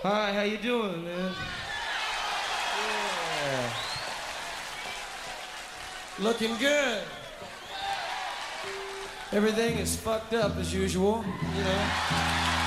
Hi, how you doing, man? Yeah. Looking good. Everything is fucked up as usual, you know.